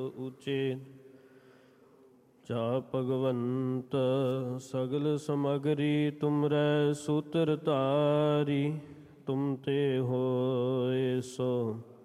ਉਚੇ। ਜਾ ਭਗਵੰਤ ਸਗਲ ਸਮਗਰੀ ਤੁਮਰੈ ਸੂਤਰ ਧਾਰੀ। ਤੁਮ ਤੇ ਹੋਏ ਸੋ